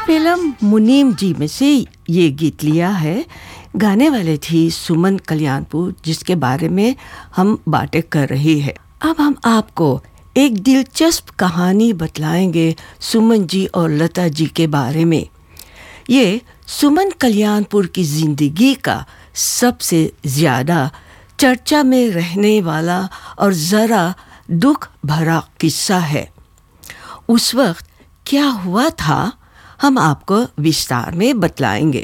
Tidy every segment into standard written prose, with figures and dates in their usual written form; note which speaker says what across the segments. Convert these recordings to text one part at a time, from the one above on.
Speaker 1: Film मुनीम जी में से ये गीत लिया है। गाने वाले थी सुमन कल्याणपुर, जिसके बारे में हम बातें कर रहे हैं। अब हम आपको एक दिलचस्प कहानी बतलाएंगे सुमन जी और लता जी के बारे में। ये सुमन कल्याणपुर की जिंदगी का सबसे ज़्यादा चर्चा में रहने वाला और ज़रा दुख भरा किस्सा है। उस वक्त क्या हुआ था हम आपको विस्तार में बतलाएंगे।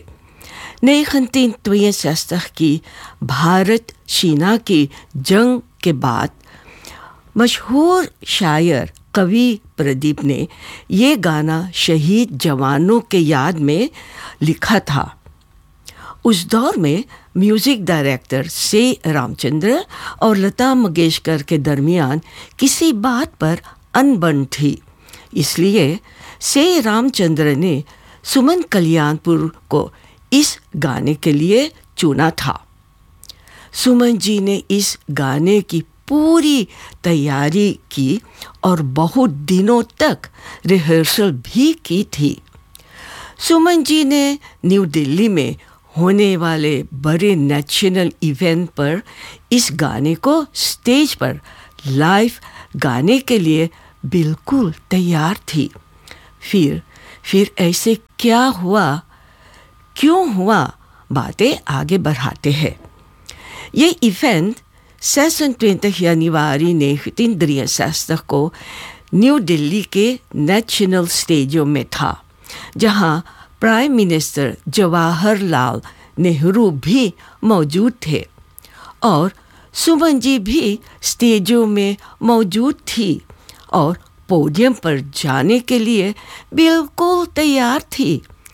Speaker 1: 1962 की भारत चीना की जंग के बाद मशहूर शायर कवि प्रदीप ने ये गाना शहीद जवानों के याद में लिखा था। उस दौर में म्यूज़िक डायरेक्टर से रामचंद्र और लता मंगेशकर के दरमियान किसी बात पर अनबन थी, इसलिए से रामचंद्र ने सुमन कल्याणपुर को इस गाने के लिए चुना था। सुमन जी ने इस गाने की पूरी तैयारी की और बहुत दिनों तक रिहर्सल भी की थी। सुमन जी ने न्यू दिल्ली में होने वाले बड़े नेशनल इवेंट पर इस गाने को स्टेज पर लाइव गाने के लिए बिल्कुल तैयार थी। फिर ऐसे क्या हुआ, क्यों हुआ, बातें आगे बढ़ाते हैं। ये इवेंट 26 जनवरी 1963 को न्यू दिल्ली के नेशनल स्टेडियम में था, जहां प्राइम मिनिस्टर जवाहरलाल नेहरू भी मौजूद थे और सुमन जी भी स्टेडियम में मौजूद थी और पोडियम पर जाने के लिए बिल्कुल तैयार थी।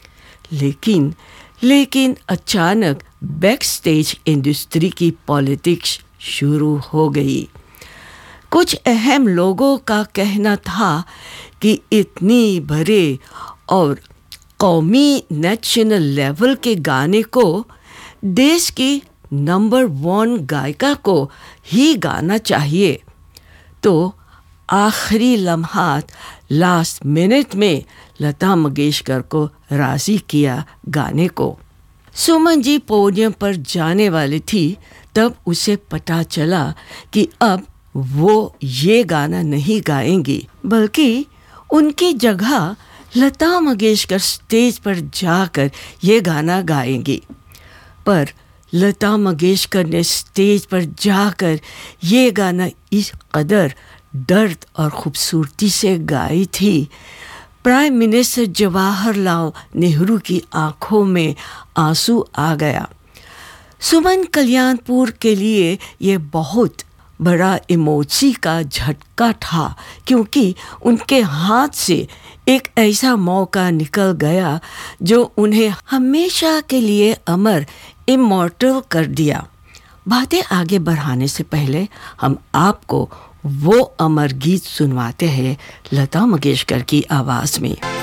Speaker 1: लेकिन अचानक बैक स्टेज इंडस्ट्री की पॉलिटिक्स शुरू हो गई। कुछ अहम लोगों का कहना था कि इतनी बड़े और कौमी नेशनल लेवल के गाने को देश की नंबर 1 गायिका को ही गाना चाहिए। तो आखिरी लम्हात लास्ट मिनट में लता मंगेशकर को राज़ी किया गाने को। सुमन जी पोडियम पर जाने वाली थी, तब उसे पता चला कि अब वो ये गाना नहीं गाएंगी, बल्कि उनकी जगह लता मंगेशकर स्टेज पर जाकर ये गाना गाएंगी। पर लता मंगेशकर ने स्टेज पर जाकर ये गाना इस कदर दर्द और खूबसूरती से गाई थी, प्राइम मिनिस्टर जवाहरलाल नेहरू की आंखों में आंसू आ गया। सुमन कल्याणपुर के लिए ये बहुत बड़ा इमोजी का झटका था, क्योंकि उनके हाथ से एक ऐसा मौका निकल गया जो उन्हें हमेशा के लिए अमर, इमॉर्टल कर दिया। बातें आगे बढ़ाने से पहले हम आपको वो अमर गीत सुनवाते हैं लता मंगेशकर की आवाज़ में।